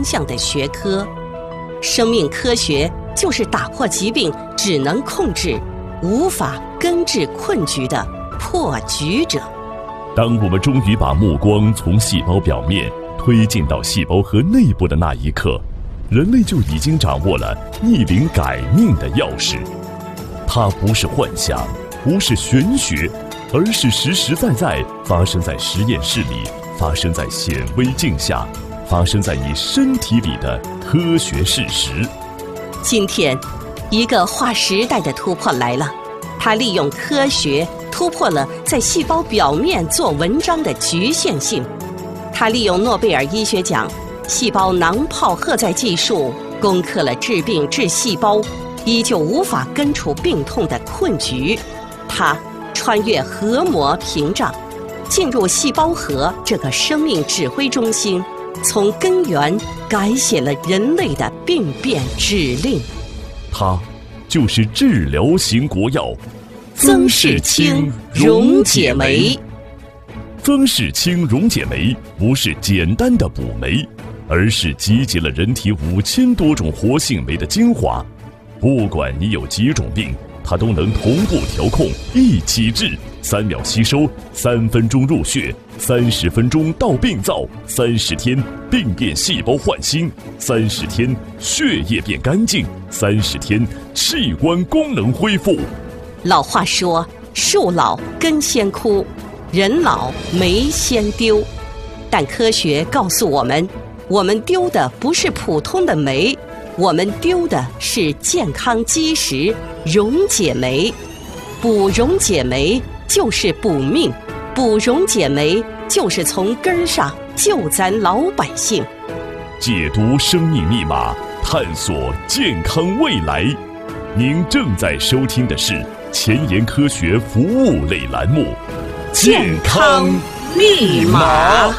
向的学科。生命科学就是打破疾病只能控制，无法根治困局的破局者。 当我们终于把目光从细胞表面推进到细胞核内部的那一刻，人类就已经掌握了逆龄改命的钥匙。它不是幻想，不是玄学，而是实实在在发生在实验室里，发生在显微镜下，发生在你身体里的科学事实。 今天，一个划时代的突破来了，它利用科学突破了在细胞表面做文章的局限性。它利用诺贝尔医学奖细胞囊泡荷载技术，攻克了治病治细胞依旧无法根除病痛的困局。它穿越核膜屏障，进入细胞核这个生命指挥中心，从根源改写了人类的病变指令。 它就是治疗型国药曾氏清溶解酶。 曾氏清溶解酶不是简单的补酶，而是集结了人体5000多种活性酶的精华。不管你有几种病，它都能同步调控，一起治，3秒吸收，3分钟入血，30分钟到病灶，30天病变细胞换新，30天血液变干净，30天器官功能恢复。 老话说，树老根先枯，人老酶先丢。但科学告诉我们丢的不是普通的酶，我们丢的是健康基石溶解酶。补溶解酶就是补命，补溶解酶就是从根上救咱老百姓。 解读生命密码，探索健康未来。您正在收听的是前沿科学服务类栏目《 健康密码》。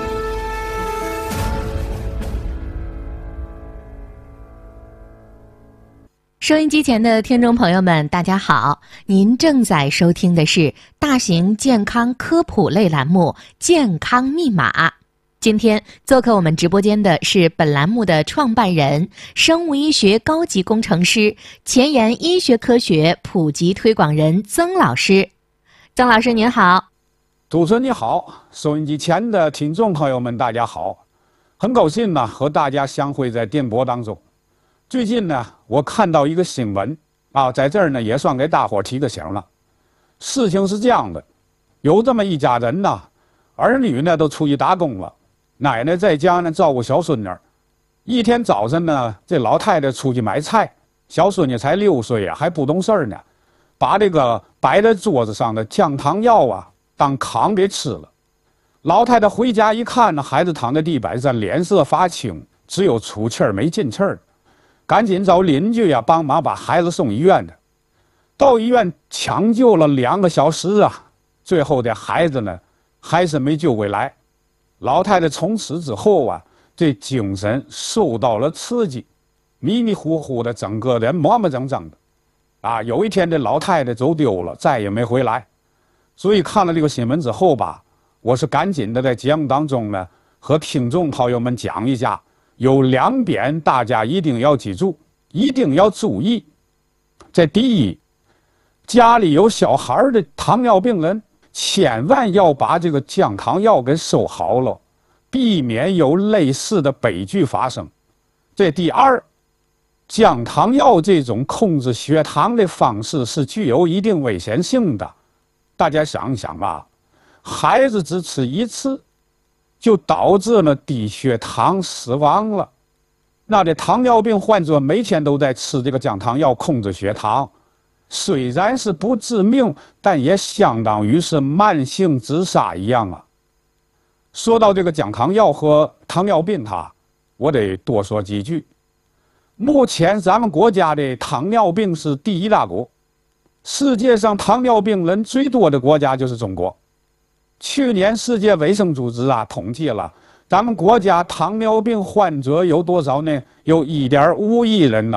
收音机前的听众朋友们，大家好，您正在收听的是大型健康科普类栏目《健康密码》。今天做客我们直播间的是本栏目的创办人、生物医学高级工程师、前沿医学科学普及推广人曾老师。曾老师您好。 主持人你好，收音机前的听众朋友们大家好，很高兴呢和大家相会在电波当中。最近呢，我看到一个新闻在这儿呢也算给大伙提个醒了。事情是这样的，有这么一家人呢，儿女呢都出去打工了，奶奶在家呢照顾小孙女。一天早晨呢，这老太太出去买菜，小孙女才6岁还不懂事呢，把这个摆在桌子上的降糖药当糠给吃了。老太太回家一看呢，孩子躺在地板上，脸色发青，只有出气儿没进气儿。赶紧找邻居帮忙把孩子送医院的。到医院抢救了2个小时最后这孩子呢还是没救回来。老太太从此之后这精神受到了刺激，迷迷糊糊的，整个人磨磨蹭蹭的有一天这老太太走丢了，再也没回来。所以看了这个新闻之后我是赶紧的在节目当中呢和听众朋友们讲一下，有2点大家一定要记住，一定要注意。这第一，家里有小孩的糖尿病人，千万要把这个降糖药给收好了，避免有类似的悲剧发生。这第二，降糖药这种控制血糖的方式是具有一定危险性的。大家想一想孩子只吃1次就导致了低血糖死亡了。那这糖尿病患者每天都在吃这个降糖药控制血糖，虽然是不致命，但也相当于是慢性自杀一样说到这个降糖药和糖尿病我得多说几句。目前咱们国家的糖尿病是第1大国，世界上糖尿病人最多的国家就是中国。去年世界卫生组织统计了，咱们国家糖尿病患者有多少呢？有1.5亿人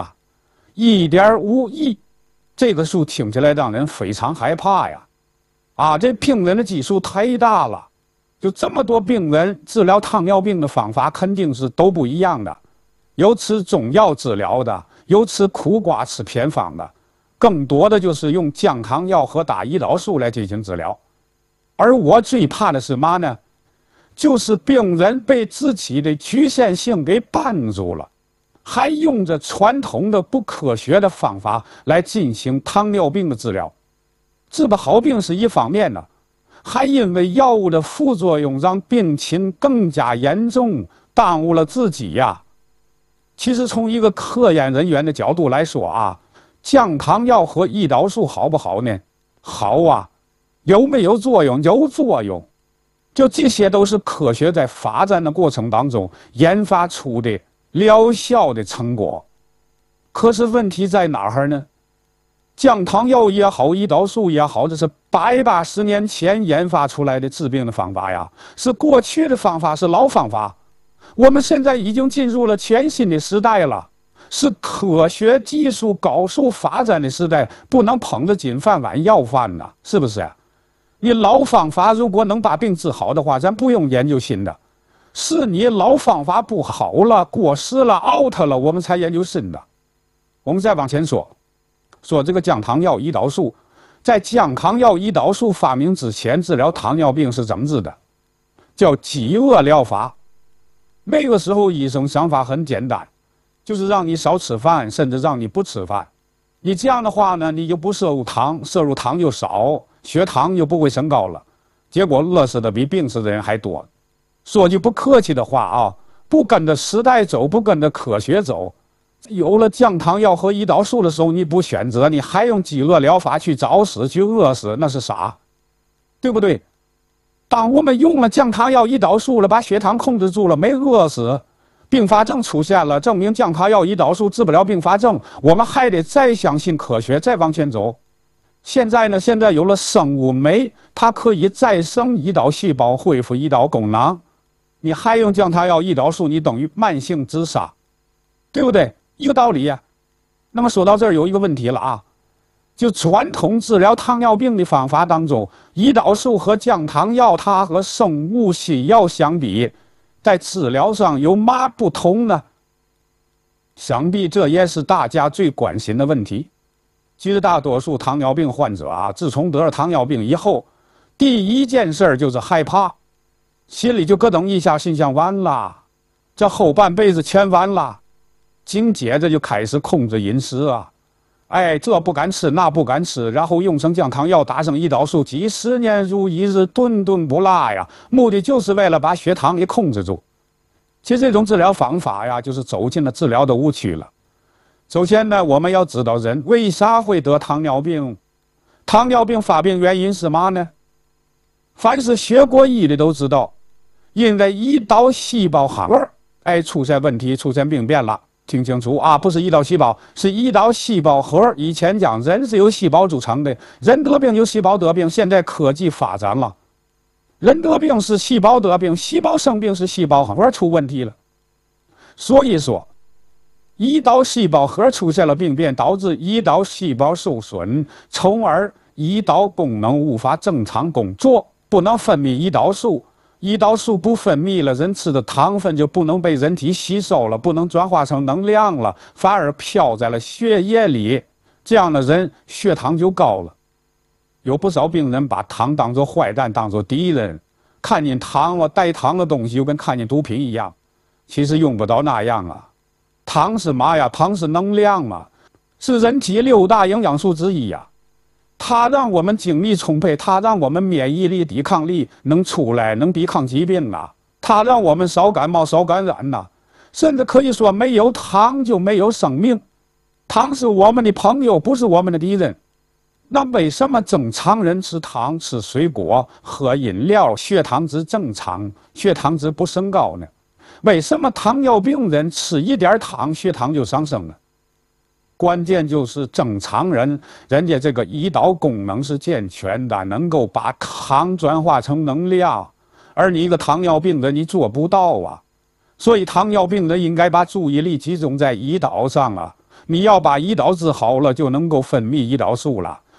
1.5亿，这个数听起来让人非常害怕这病人的基数太大了。 就这么多病人治疗糖尿病的方法肯定是都不一样的，有吃中药治疗的，有吃苦瓜吃偏方的，更多的就是用降糖药和打胰岛素来进行治疗。而我最怕的是嘛呢？就是病人被自己的局限性给绊住了，还用着传统的不科学的方法来进行糖尿病的治疗。治不好病是一方面呢，还因为药物的副作用让病情更加严重，耽误了自己呀。其实从一个科研人员的角度来说啊，降糖药和胰岛素好不好呢？好啊。有没有作用？有作用。就这些都是科学在发展的过程当中研发出的疗效的成果。可是问题在哪儿呢？降糖药也好，胰岛素也好，这是180年前研发出来的治病的方法呀，是过去的方法，是老方法。我们现在已经进入了全新的时代了，是科学技术高速发展的时代，不能捧着金饭碗要饭呐，是不是啊？你老方法如果能把病治好的话，咱不用研究新的。是你老方法不好了，过时了 out 了，我们才研究新的。我们再往前说这个降糖药胰岛素，在降糖药胰岛素发明之前，治疗糖尿病是怎么治的？叫饥饿疗法。那个时候医生想法很简单，就是让你少吃饭，甚至让你不吃饭。你这样的话呢，你就不摄入糖，摄入糖就少，血糖就不会升高了。结果饿死的比病死的人还多。说句不客气的话啊，不跟着时代走，不跟着科学走，有了降糖药和胰岛素的时候，你不选择，你还用饥饿疗法去找死去饿死，那是傻，对不对？当我们用了降糖药胰岛素了，把血糖控制住了，没饿死，并发症出现了，证明降糖药胰岛素治不了并发症，我们还得再相信科学，再往前走。现在呢，现在有了生物酶，它可以再生胰岛细胞，恢复胰岛功能。你还用降糖药胰岛素，你等于慢性自杀，对不对？一个道理呀。那么说到这儿有一个问题了啊，就传统治疗糖尿病的方法当中，胰岛素和降糖药它和生物西药相比，在治疗上有嘛不同呢？想必这也是大家最关心的问题。绝大多数糖尿病患者啊，自从得了糖尿病以后，第一件事就是害怕，心里就咯噔一下，心想完了，这后半辈子全完了。紧接着就开始控制饮食啊，哎，这不敢吃，那不敢吃，然后用上降糖药，打上胰岛素，几十年如一日，顿顿不落呀，目的就是为了把血糖给控制住。其实这种治疗方法呀，就是走进了治疗的误区了。首先呢，我们要知道人为啥会得糖尿病？糖尿病发病原因是嘛呢？凡是学过医的都知道，因为胰岛细胞核出现问题，出现病变了。听清楚啊，不是胰岛细胞，是胰岛细胞核。以前讲人是由细胞组成的，人得病由细胞得病，现在科技发展了，人得病是细胞得病，细胞生病是细胞核出问题了。所以说胰岛细胞核出现了病变，导致胰岛细胞受损，从而胰岛功能无法正常工作，不能分泌胰岛素。胰岛素不分泌了，人吃的糖分就不能被人体吸收了，不能转化成能量了，反而飘在了血液里，这样的人血糖就高了。有不少病人把糖当作坏蛋，当作敌人，看见糖了带糖的东西就跟看见毒品一样，其实用不着那样啊。糖是嘛呀？糖是能量嘛，是人体6大营养素之一呀。它让我们精力充沛，它让我们免疫力、抵抗力能出来，能抵抗疾病啊。它让我们少感冒、少感染呐。甚至可以说，没有糖就没有生命。糖是我们的朋友，不是我们的敌人。那为什么正常人吃糖、吃水果、喝饮料，血糖值正常，血糖值不升高呢？为什么糖尿病人吃一点糖，血糖就上升了？关键就是正常人，人家这个胰岛功能是健全的，能够把糖转化成能量，而你一个糖尿病人你做不到啊。所以糖尿病人应该把注意力集中在胰岛上啊。你要把胰岛治好了，就能够分泌胰岛素了，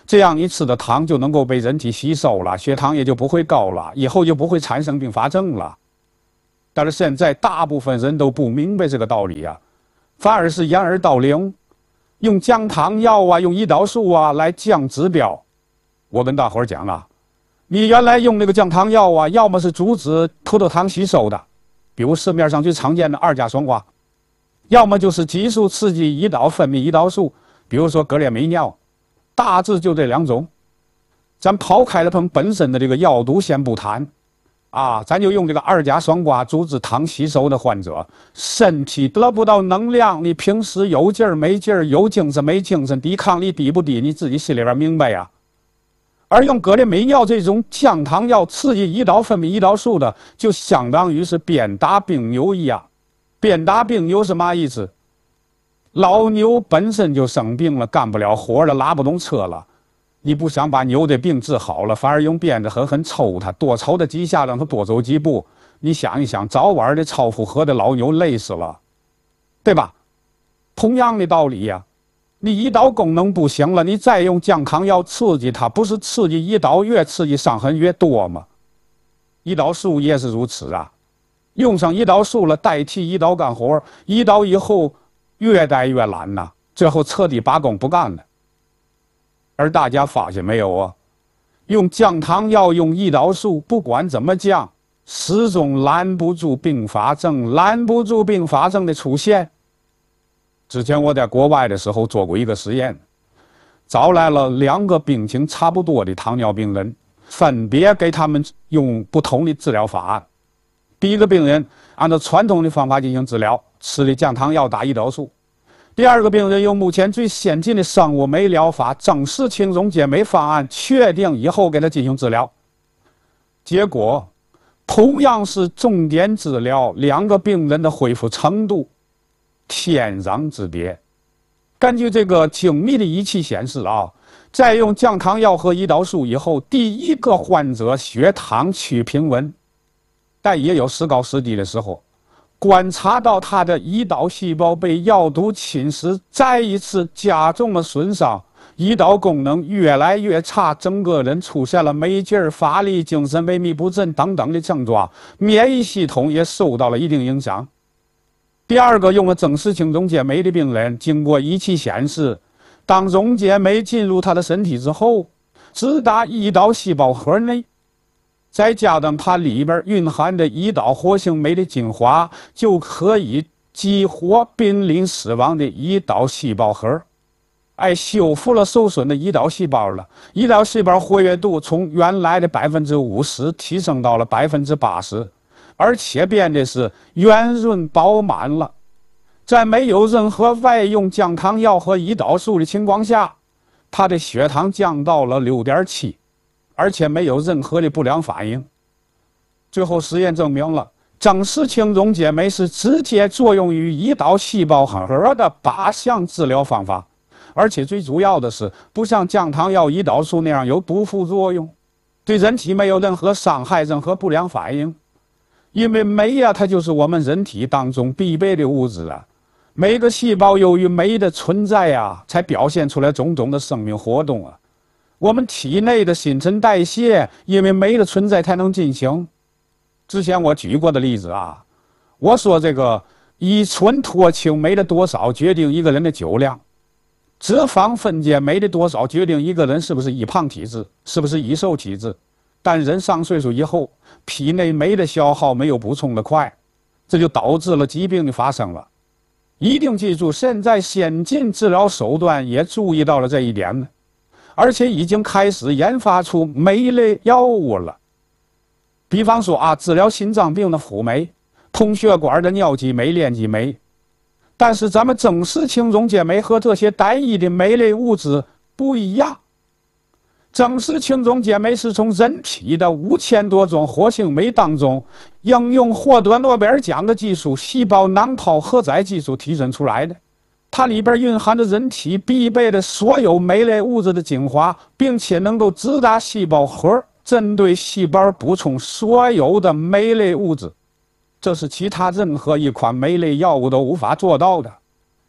这样一吃的糖就能够被人体吸收了，血糖也就不会高了，以后就不会产生并发症了。但是现在大部分人都不明白这个道理啊，反而是掩耳盗铃，用降糖药啊，用胰岛素啊来降指标。我跟大伙儿讲啊，你原来用那个降糖药啊，要么是阻止葡萄糖吸收的，比如市面上最常见的2价双胍，要么就是激素刺激胰岛分泌胰岛素，比如说格列美脲，大致就这2种。咱抛开了它们本身的这个药毒先不谈啊，咱就用这个2价双胍阻止糖吸收的患者，身体得不到能量，你平时有劲儿没劲儿，有精神没精神，抵抗力低不低，你自己心里边明白呀。而用格列美脲这种降糖药刺激胰岛分泌胰岛素的，就相当于是鞭打病牛一样。鞭打病牛是嘛意思？老牛本身就生病了，干不了活了，拉不动车了，你不想把牛的病治好了，反而用鞭子狠狠抽它，多抽它几下，让它多走几步。你想一想，早晚的超负荷的老牛累死了，对吧？同样的道理呀。你胰岛功能不行了，你再用降糖药刺激它，不是刺激胰岛越刺激伤痕越多吗？胰岛素也是如此啊，用上胰岛素了，代替胰岛干活，胰岛以后越带越懒呐，最后彻底罢工不干了。而大家发现没有啊？用降糖药、用胰岛素，不管怎么降，始终拦不住并发症，拦不住并发症的出现。之前我在国外的时候做过一个实验，找来了2个病情差不多的糖尿病人，分别给他们用不同的治疗法案。第一个病人按照传统的方法进行治疗，吃的降糖药打胰岛素；第二个病人用目前最先进的生物酶疗法正式轻溶解酶方案确定以后给他进行治疗。结果同样是重点治疗，2个病人的恢复程度天壤之别。根据这个精密的仪器显示啊，在用降糖药和胰岛素以后，第一个患者血糖趋平稳，但也有时高时低的时候。观察到他的胰岛细胞被药毒侵蚀，再一次加重了损伤，胰岛功能越来越差，整个人出现了没劲儿、乏力、精神萎靡不振等等的症状，免疫系统也受到了一定影响。第二个用了正式轻溶解酶的病人，经过仪器显示，当溶解酶进入他的身体之后，直达胰岛细胞核内，再加上它里边蕴含的胰岛活性酶的精华，就可以激活濒临死亡的胰岛细胞核，修复了受损的胰岛细胞了。胰岛细胞活跃度从原来的50%提升到了80%。而且变的是圆润饱满了，在没有任何外用降糖药和胰岛素的情况下，他的血糖降到了6.7，而且没有任何的不良反应。最后实验证明了，正式轻溶解酶是直接作用于胰岛细胞核的靶向治疗方法，而且最主要的是，不像降糖药、胰岛素那样有不副作用，对人体没有任何伤害、任何不良反应。因为酶啊，它就是我们人体当中必备的物质啊。每个细胞由于酶的存在啊，才表现出来种种的生命活动啊。我们体内的新陈代谢，因为酶的存在才能进行。之前我举过的例子啊，我说这个乙醇脱氢酶的多少决定一个人的酒量，脂肪分解酶的多少决定一个人是不是易胖体质，是不是易瘦体质。但人上岁数以后，体内酶的消耗没有补充的快，这就导致了疾病的发生了。一定记住，现在先进治疗手段也注意到了这一点呢，而且已经开始研发出酶类药物了。比方说啊，治疗心脏病的辅酶、通血管的尿激酶、链激酶。但是咱们正式轻溶解酶和这些单一的酶类物质不一样。正式轻溶解酶是从人体的5000多种活性酶当中，应用获得诺贝尔奖的技术——细胞囊泡荷载技术提升出来的。它里边蕴含着人体必备的所有酶类物质的精华，并且能够直达细胞核，针对细胞补充所有的酶类物质。这是其他任何一款酶类药物都无法做到的。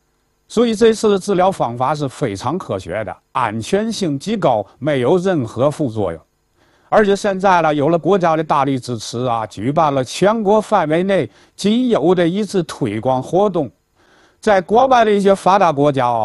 所以这次的治疗方法是非常科学的，安全性极高，没有任何副作用。而且现在呢，有了国家的大力支持啊，举办了全国范围内仅有的一次推广活动。在国外的一些发达国家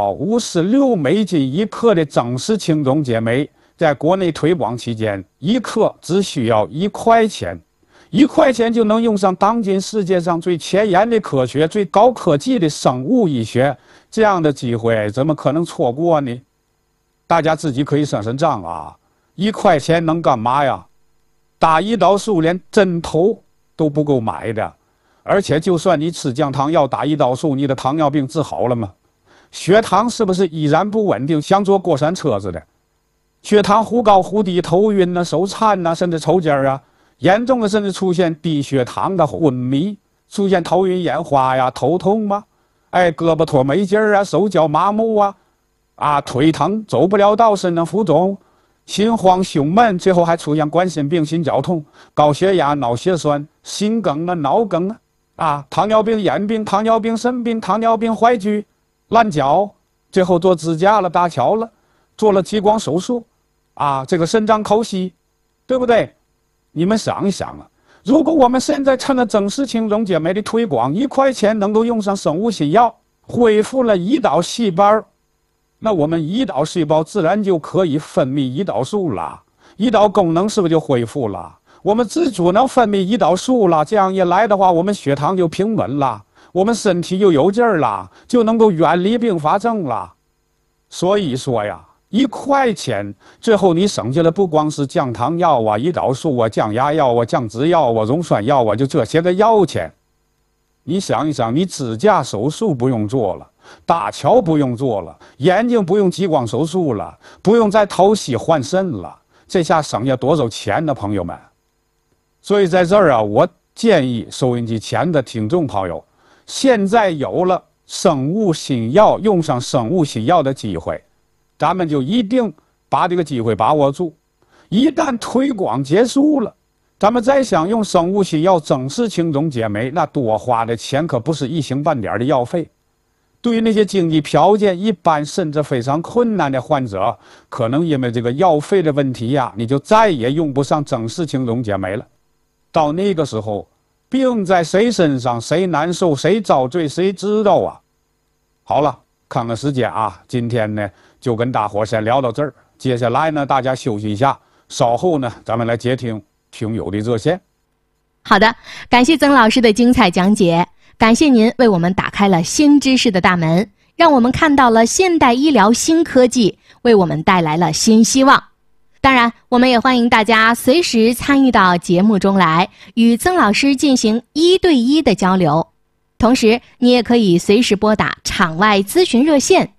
56美金一克的增视轻中解酶，在国内推广期间，1克只需要1块钱，1块钱就能用上当今世界上最前沿的科学、最高科技的生物医学，这样的机会怎么可能错过呢？大家自己可以算算账啊，1块钱能干嘛呀？打胰岛素连针头都不够买的。而且就算你吃降糖药打胰岛素，你的糖尿病治好了吗？血糖是不是依然不稳定，像坐过山车似的？血糖忽高忽低，头晕啊，手颤啊，甚至抽筋啊，严重的甚至出现低血糖的昏迷，出现头晕眼花呀，头痛吗？胳膊腿没劲儿啊，手脚麻木啊，腿疼走不了道，身上浮肿，心慌胸闷，最后还出现冠心病、心绞痛、高血压、脑血栓、心梗啊、脑梗啊，糖尿病、眼病、糖尿病肾病、糖尿病坏疽、烂脚，最后做支架了、搭桥了，做了激光手术啊，这个肾脏口吸，对不对？你们想一想啊，如果我们现在趁着增视轻中解酶的推广，1块钱能够用上生物新药，恢复了胰岛细胞，那我们胰岛细胞自然就可以分泌胰岛素了，胰岛功能是不是就恢复了？我们自主能分泌胰岛素了，这样一来的话，我们血糖就平稳了，我们身体就有劲儿了，就能够远离并发症了。所以说呀，1块钱，最后你省下的不光是降糖药啊、胰岛素啊、降压药啊、降脂药啊、溶栓药啊，就这些个药钱。你想一想，你支架手术不用做了，搭桥不用做了，眼睛不用激光手术了，不用再透析换肾了，这下省下多少钱呢，朋友们？所以在这儿啊，我建议收音机前的听众朋友，现在有了生物新药，用上生物新药的机会，咱们就一定把这个机会把握住。一旦推广结束了，咱们再想用生物新药增视轻中解酶，那多花的钱可不是一星半点的药费。对于那些经济条件一般甚至非常困难的患者，可能因为这个药费的问题呀，你就再也用不上增视轻中解酶了。到那个时候，病在谁身上，谁难受，谁遭罪，谁知道啊？好了，看看时间啊，今天呢就跟大伙先聊到这儿。接下来呢，大家休息一下，稍后呢，咱们来接听听友的热线。 好的，感谢曾老师的精彩讲解，感谢您为我们打开了新知识的大门，让我们看到了现代医疗新科技，为我们带来了新希望。当然，我们也欢迎大家随时参与到节目中来，与曾老师进行1对1的交流。同时，你也可以随时拨打场外咨询热线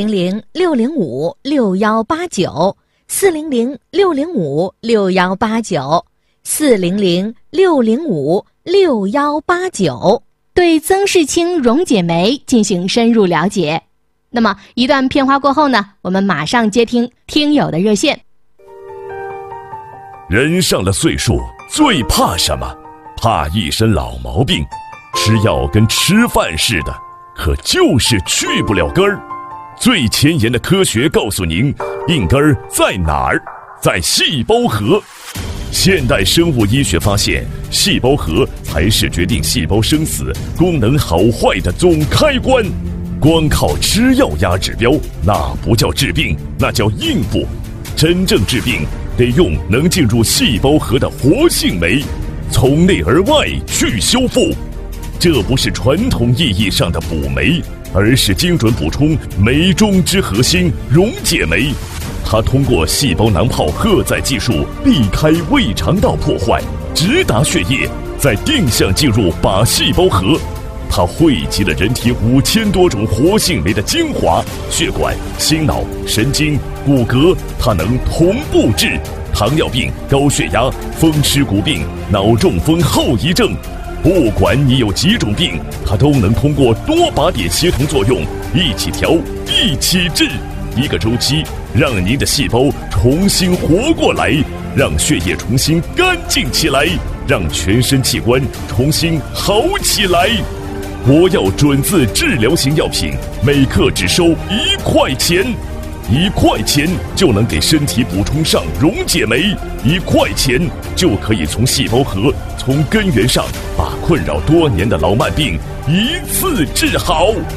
400-605-6189 400-605-6189 400-605-6189，对增视轻溶解酶进行深入了解。那么一段片花过后呢，我们马上接听听友的热线。 人上了岁数最怕什么？怕一身老毛病，吃药跟吃饭似的，可就是去不了根儿。最前沿的科学告诉您，病根儿在哪儿？在细胞核。现代生物医学发现，细胞核才是决定细胞生死、功能好坏的总开关。光靠吃药压指标，那不叫治病，那叫应付。真正治病，得用能进入细胞核的活性酶，从内而外去修复。这不是传统意义上的补酶，而是精准补充酶中之核心溶解酶。它通过细胞囊泡荷载技术，避开胃肠道破坏，直达血液，再定向进入靶细胞核。它汇集了人体5000多种活性酶的精华，血管、心脑、神经、骨骼，它能同步治糖尿病、高血压、风湿骨病、脑中风后遗症。不管你有几种病，它都能通过多靶点协同作用，一起调，一起治。一个周期，让您的细胞重新活过来，让血液重新干净起来，让全身器官重新好起来。 国药准字治疗型药品，每克只收1块钱，1块钱就能给身体补充上溶解酶，1块钱就可以从细胞核、从根源上把困扰多年的老慢病一次治好。